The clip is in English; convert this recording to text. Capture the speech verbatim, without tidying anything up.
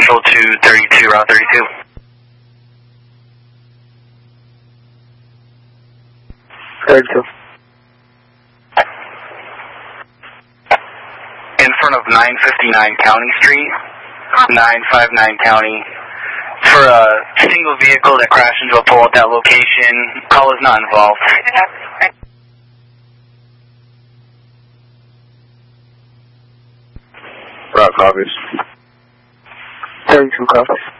Central to thirty-two, Route thirty-two. thirty-two. In front of nine fifty-nine County Street, nine fifty-nine County. For a single vehicle that crashed into a pole at that location, call is not involved. Route copies. thirty-two copies.